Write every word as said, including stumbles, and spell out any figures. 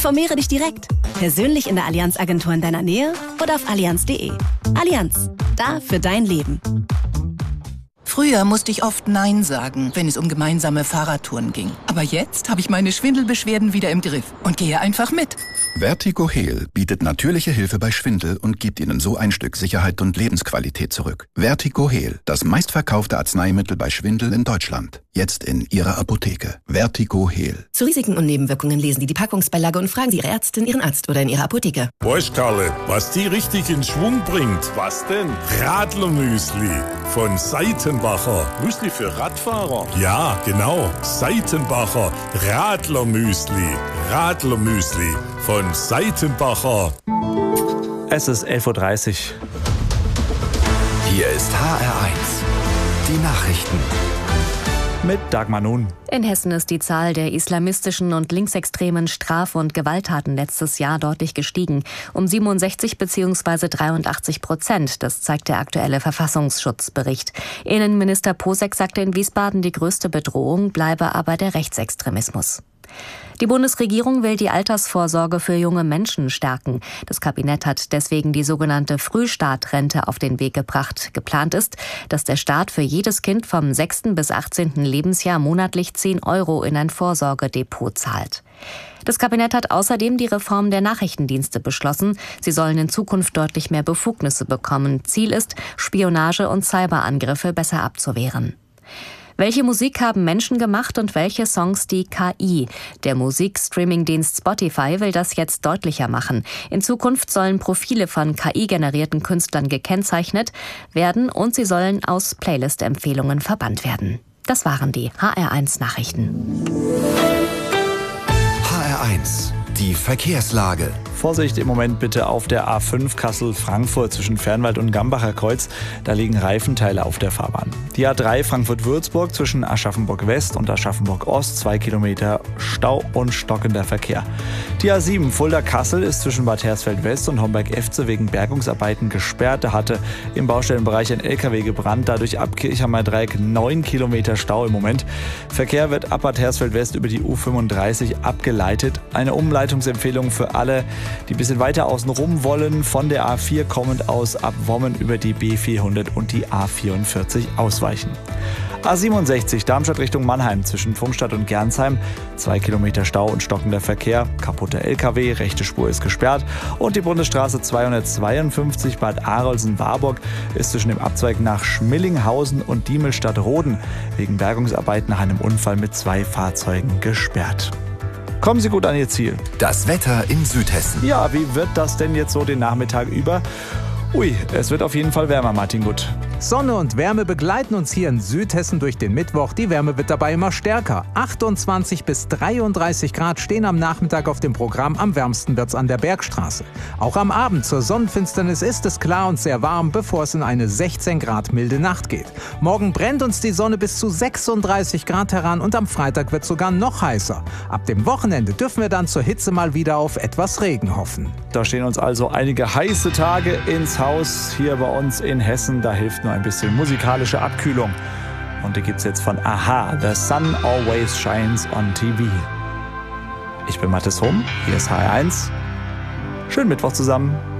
Informiere dich direkt. Persönlich in der Allianz Agentur in deiner Nähe oder auf allianz punkt de. Allianz, da für dein Leben. Früher musste ich oft Nein sagen, wenn es um gemeinsame Fahrradtouren ging. Aber jetzt habe ich meine Schwindelbeschwerden wieder im Griff und gehe einfach mit. Vertigo Heal bietet natürliche Hilfe bei Schwindel und gibt Ihnen so ein Stück Sicherheit und Lebensqualität zurück. Vertigo Heal, das meistverkaufte Arzneimittel bei Schwindel in Deutschland. Jetzt in Ihrer Apotheke. Vertigo Heal. Zu Risiken und Nebenwirkungen lesen Sie die Packungsbeilage und fragen Sie Ihre Ärztin, Ihren Arzt oder in Ihrer Apotheke. Bosch, Karle, was die richtig in Schwung bringt. Was denn? Radlermüsli von Seitenbacher. Müsli für Radfahrer? Ja, genau. Seitenbacher Radlermüsli. Radlermüsli von Seitenbacher. Es ist elf Uhr dreißig. Hier ist H R eins. Die Nachrichten. Mit Dagmar Nun. In Hessen ist die Zahl der islamistischen und linksextremen Straf- und Gewalttaten letztes Jahr deutlich gestiegen. Um siebenundsechzig bzw. dreiundachtzig Prozent. Das zeigt der aktuelle Verfassungsschutzbericht. Innenminister Posek sagte in Wiesbaden, die größte Bedrohung bleibe aber der Rechtsextremismus. Die Bundesregierung will die Altersvorsorge für junge Menschen stärken. Das Kabinett hat deswegen die sogenannte Frühstartrente auf den Weg gebracht. Geplant ist, dass der Staat für jedes Kind vom sechsten bis achtzehnten Lebensjahr monatlich zehn Euro in ein Vorsorgedepot zahlt. Das Kabinett hat außerdem die Reform der Nachrichtendienste beschlossen. Sie sollen in Zukunft deutlich mehr Befugnisse bekommen. Ziel ist, Spionage und Cyberangriffe besser abzuwehren. Welche Musik haben Menschen gemacht und welche Songs die K I? Der Musikstreaming-Dienst Spotify will das jetzt deutlicher machen. In Zukunft sollen Profile von K I-generierten Künstlern gekennzeichnet werden und sie sollen aus Playlist-Empfehlungen verbannt werden. Das waren die H R eins Nachrichten. H R eins. Die Verkehrslage. Vorsicht im Moment bitte auf der A fünf Kassel-Frankfurt zwischen Fernwald und Gambacher Kreuz. Da liegen Reifenteile auf der Fahrbahn. Die A drei Frankfurt-Würzburg zwischen Aschaffenburg-West und Aschaffenburg-Ost. Zwei Kilometer Stau und stockender Verkehr. Die A sieben Fulda-Kassel ist zwischen Bad Hersfeld-West und Homberg-Efze wegen Bergungsarbeiten gesperrt. Da hatte im Baustellenbereich ein L K W gebrannt. Dadurch ab Kirchheimer Dreieck neun Kilometer Stau im Moment. Verkehr wird ab Bad Hersfeld-West über die U fünfunddreißig abgeleitet. Eine Umleitungsempfehlung für alle, die ein bisschen weiter außen rum wollen, von der A vier kommend aus ab Wommen über die B vierhundert und die A vierundvierzig ausweichen. A siebenundsechzig Darmstadt Richtung Mannheim zwischen Pfungstadt und Gernsheim. Zwei Kilometer Stau und stockender Verkehr. Kaputter L K W, rechte Spur ist gesperrt. Und die Bundesstraße zweihundertzweiundfünfzig Bad Arolsen-Warburg ist zwischen dem Abzweig nach Schmillinghausen und Diemelstadt-Roden wegen Bergungsarbeiten nach einem Unfall mit zwei Fahrzeugen gesperrt. Kommen Sie gut an Ihr Ziel. Das Wetter in Südhessen. Ja, wie wird das denn jetzt so den Nachmittag über? Ui, es wird auf jeden Fall wärmer, Martin Gutt. Sonne und Wärme begleiten uns hier in Südhessen durch den Mittwoch. Die Wärme wird dabei immer stärker. achtundzwanzig bis dreiunddreißig Grad stehen am Nachmittag auf dem Programm. Am wärmsten wird's an der Bergstraße. Auch am Abend zur Sonnenfinsternis ist es klar und sehr warm, bevor es in eine sechzehn Grad milde Nacht geht. Morgen brennt uns die Sonne bis zu sechsunddreißig Grad heran und am Freitag wird es sogar noch heißer. Ab dem Wochenende dürfen wir dann zur Hitze mal wieder auf etwas Regen hoffen. Da stehen uns also einige heiße Tage ins Haus hier bei uns in Hessen. Da hilft nur ein bisschen musikalische Abkühlung. Und die gibt's jetzt von Aha, The Sun Always Shines on T V. Ich bin Mathis Hohm, hier ist H R eins. Schönen Mittwoch zusammen.